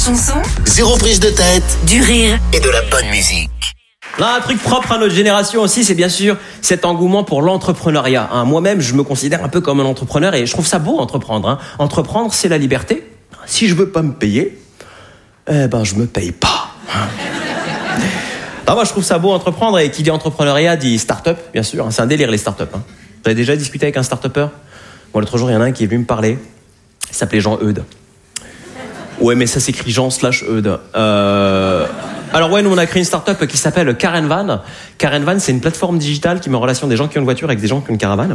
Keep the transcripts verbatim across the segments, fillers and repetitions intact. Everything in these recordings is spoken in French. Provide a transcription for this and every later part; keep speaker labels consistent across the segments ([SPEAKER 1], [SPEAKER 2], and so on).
[SPEAKER 1] Chanson,
[SPEAKER 2] Zéro prise de tête
[SPEAKER 1] du rire
[SPEAKER 2] et de la bonne musique.
[SPEAKER 3] Là, un truc propre à notre génération aussi, c'est bien sûr cet engouement pour l'entrepreneuriat. Hein. Moi-même, je me considère un peu comme un entrepreneur et je trouve ça beau, entreprendre. Hein. Entreprendre, c'est la liberté. Si je veux pas me payer, eh ben, je me paye pas. Hein. Non, moi, je trouve ça beau, entreprendre. Et qui dit entrepreneuriat dit start-up, bien sûr. Hein. C'est un délire, les start-up. Hein. Vous avez déjà discuté avec un start-upper ? Bon, l'autre jour, il y en a un qui est venu me parler. Il s'appelait Jean Eudes. Ouais, mais ça s'écrit Jean slash Eudes. Euh... Alors ouais, nous on a créé une start-up qui s'appelle Caravan. Caravan, c'est une plateforme digitale qui met en relation des gens qui ont une voiture avec des gens qui ont une caravane.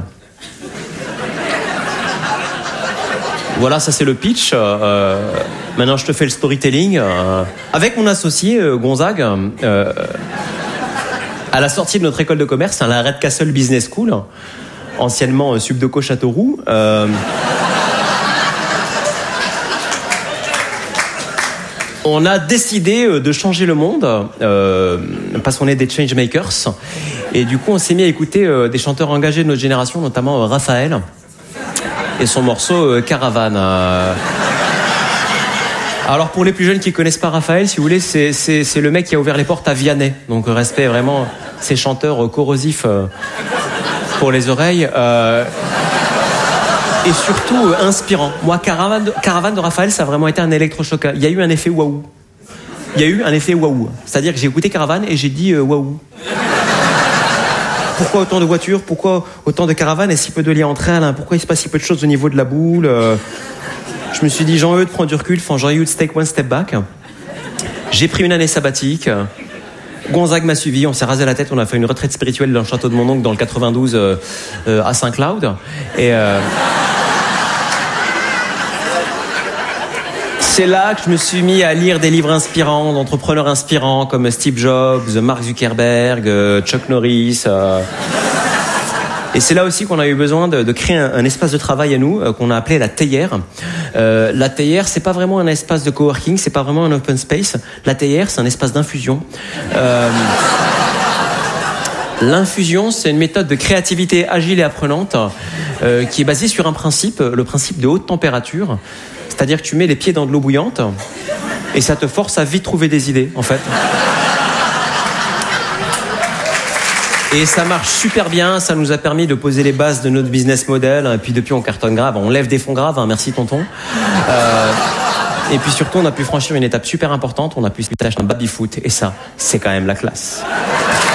[SPEAKER 3] Voilà, ça c'est le pitch. Euh, maintenant, je te fais le storytelling. Euh, avec mon associé euh, Gonzague, euh, à la sortie de notre école de commerce, à la Red Castle Business School, anciennement euh, Subdeco Châteauroux. Euh, On a décidé de changer le monde euh, parce qu'on est des changemakers et du coup on s'est mis à écouter euh, des chanteurs engagés de notre génération, notamment euh, Raphaël et son morceau euh, Caravane. Euh... Alors pour les plus jeunes qui connaissent pas Raphaël, si vous voulez, c'est, c'est, c'est le mec qui a ouvert les portes à Vianney. Donc respect vraiment ces chanteurs euh, corrosifs euh, pour les oreilles. Euh... Et surtout euh, inspirant. Moi, Caravane de, Caravane de Raphaël, ça a vraiment été un électrochoc. Il y a eu un effet waouh. Il y a eu un effet waouh. C'est-à-dire que j'ai écouté Caravane et j'ai dit euh, waouh. Pourquoi autant de voitures ? Pourquoi autant de caravanes et si peu de liens entre elles ? Hein ? Pourquoi il se passe si peu de choses au niveau de la boule ? euh... Je me suis dit, Jean-Eudes, prends du recul. Enfin, Jean-Eudes, take one step back. J'ai pris une année sabbatique. Gonzague m'a suivi, on s'est rasé la tête, on a fait une retraite spirituelle dans le château de mon oncle dans le quatre-vingt-douze euh, euh, à Saint-Cloud. Et euh, c'est là que je me suis mis à lire des livres inspirants, d'entrepreneurs inspirants comme Steve Jobs, Mark Zuckerberg, euh, Chuck Norris. Euh. Et c'est là aussi qu'on a eu besoin de, de créer un, un espace de travail à nous, euh, qu'on a appelé la théière. Euh, la théière, c'est pas vraiment un espace de coworking, c'est pas vraiment un open space. La théière, c'est un espace d'infusion. Euh, l'infusion, c'est une méthode de créativité agile et apprenante euh, qui est basée sur un principe, le principe de haute température. C'est-à-dire que tu mets les pieds dans de l'eau bouillante et ça te force à vite trouver des idées, en fait. Et ça marche super bien, ça nous a permis de poser les bases de notre business model. Et puis depuis, on cartonne grave, on lève des fonds graves, hein, merci tonton. Euh, et puis surtout, on a pu franchir une étape super importante, on a pu se acheter un baby-foot. Et ça, c'est quand même la classe.